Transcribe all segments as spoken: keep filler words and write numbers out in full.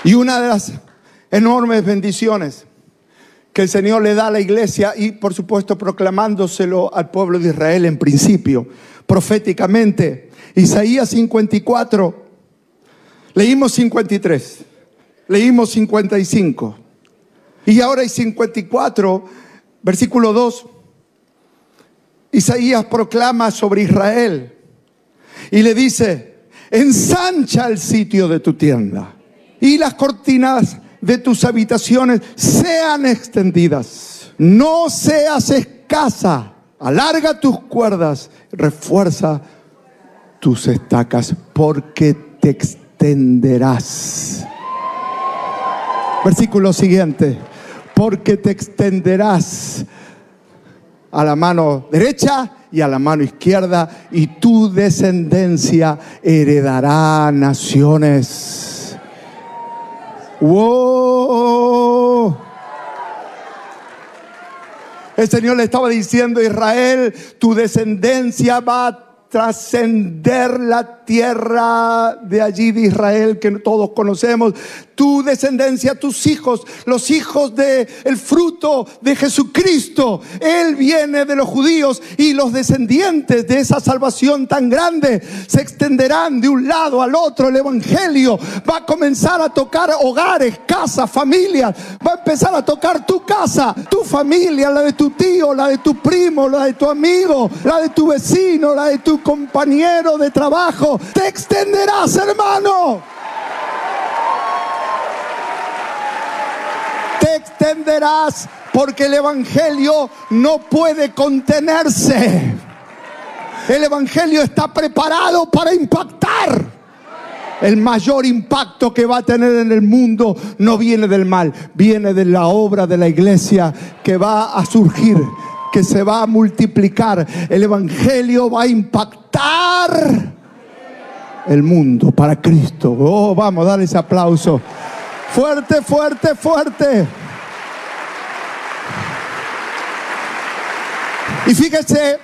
Y una de las enormes bendiciones que el Señor le da a la iglesia, y por supuesto proclamándoselo al pueblo de Israel en principio, proféticamente, Isaías cincuenta y cuatro, leímos cincuenta y tres, leímos cincuenta y cinco, y ahora hay cincuenta y cuatro, versículo dos. Isaías proclama sobre Israel y le dice: ensancha el sitio de tu tienda y las cortinas de tus habitaciones sean extendidas. No seas escasa. Alarga tus cuerdas, refuerza tus estacas, porque te extenderás. Versículo siguiente: porque te extenderás a la mano derecha y a la mano izquierda, y tu descendencia heredará naciones. ¡Wow! El Señor le estaba diciendo a Israel: tu descendencia va a trascender la tierra de allí de Israel que todos conocemos. Tu descendencia, tus hijos, los hijos del fruto de Jesucristo. Él viene de los judíos, y los descendientes de esa salvación tan grande se extenderán de un lado al otro. El evangelio va a comenzar a tocar hogares, casas, familias. Va a empezar a tocar tu casa, tu familia, la de tu tío, la de tu primo, la de tu amigo, la de tu vecino, la de tu compañero de trabajo. Te extenderás, hermano. Te extenderás, porque el evangelio no puede contenerse. El evangelio está preparado para impactar. El mayor impacto que va a tener en el mundo no viene del mal, viene de la obra de la iglesia que va a surgir, que se va a multiplicar. El evangelio va a impactar el mundo para Cristo. Oh, vamos a dar ese aplauso. Fuerte, fuerte, fuerte. Y fíjese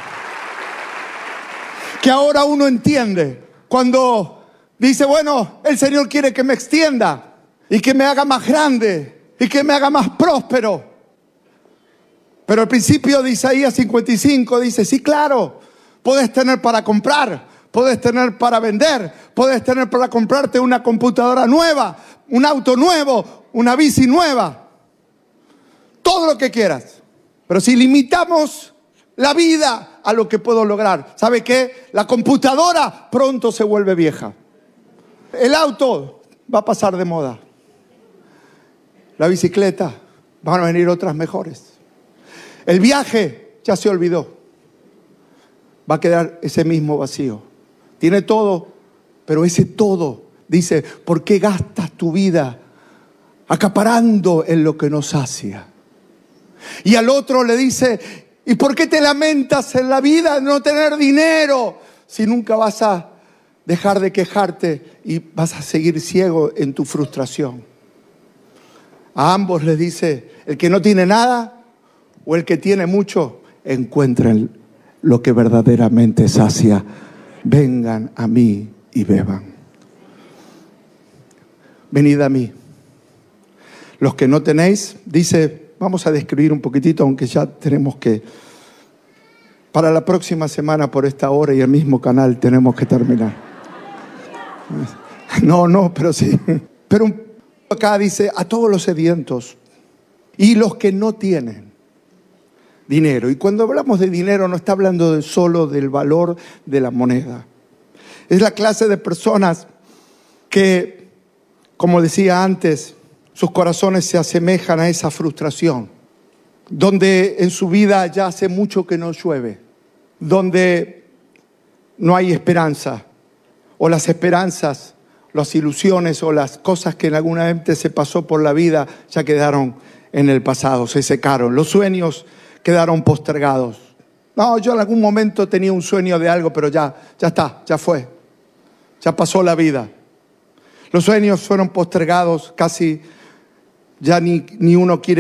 que ahora uno entiende cuando dice: bueno, el Señor quiere que me extienda y que me haga más grande y que me haga más próspero. Pero al principio de Isaías cincuenta y cinco dice: sí, claro, puedes tener para comprar, puedes tener para vender, puedes tener para comprarte una computadora nueva, un auto nuevo, una bici nueva, todo lo que quieras. Pero si limitamos la vida a lo que puedo lograr, ¿sabe qué? La computadora pronto se vuelve vieja. El auto va a pasar de moda. La bicicleta, van a venir otras mejores. El viaje ya se olvidó. Va a quedar ese mismo vacío. Tiene todo, pero ese todo, dice: ¿por qué gastas tu vida acaparando en lo que no sacia? Y al otro le dice: ¿y por qué te lamentas en la vida de no tener dinero si nunca vas a dejar de quejarte y vas a seguir ciego en tu frustración? A ambos les dice: el que no tiene nada o el que tiene mucho, encuentren lo que verdaderamente sacia. Vengan a mí y beban. Venid a mí. Los que no tenéis, dice, vamos a describir un poquitito, aunque ya tenemos que, para la próxima semana por esta hora y el mismo canal tenemos que terminar. No, no, pero sí. Pero acá dice: a todos los sedientos y los que no tienen dinero. Y cuando hablamos de dinero no está hablando de solo del valor de la moneda. Es la clase de personas que, como decía antes, sus corazones se asemejan a esa frustración, donde en su vida ya hace mucho que no llueve, donde no hay esperanza, o las esperanzas, las ilusiones o las cosas que en alguna vez se pasó por la vida ya quedaron en el pasado, se secaron. Los sueños quedaron postergados. No, yo en algún momento tenía un sueño de algo, pero ya, ya está, ya fue. Ya pasó la vida. Los sueños fueron postergados, casi ya ni, ni uno quiere